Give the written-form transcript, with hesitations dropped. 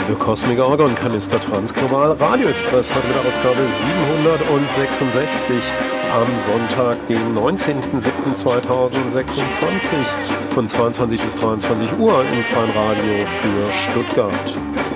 Liebe Cosmic Orgon, Kanister Transglobal, Radio Express heute mit der Ausgabe 766 am Sonntag, den 19.07.2026 von 22 bis 23 Uhr im Freien Radio für Stuttgart.